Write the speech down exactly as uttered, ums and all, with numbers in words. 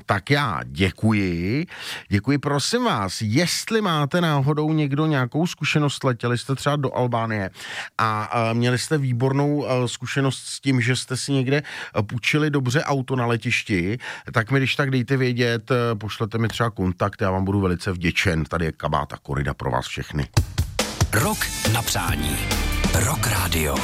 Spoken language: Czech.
tak já děkuji. Děkuji, prosím vás, jestli máte náhodou někdo nějakou zkušenost, letěli jste třeba do Albánie a měli jste výbornou zkušenost s tím, že jste si někde půjčili dobře auto na letišti, tak mi když tak dejte vědět, pošlete mi třeba kontakt, já vám budu velice vděčen. Tady je Kabát a Korida pro vás všechny. Rok na přání. Rock Radio.